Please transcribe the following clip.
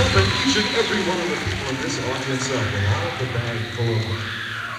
pumping each and every one of the people in this audience up with all the bag full of money.